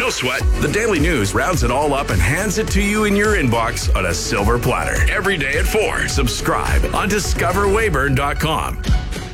No sweat. The Daily News rounds it all up and hands it to you in your inbox on a silver platter. Every day at 4. Subscribe on discoverwayburn.com.